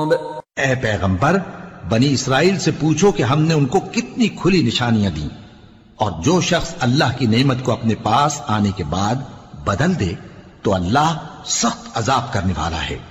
ए पैगंबर, बनी इसराइल से पूछो कि हमने उनको कितनी खुली निशानियां दी, और जो शख्स अल्लाह की नेमत को अपने पास आने के बाद बदल दे तो अल्लाह सख्त अजाब करने वाला है।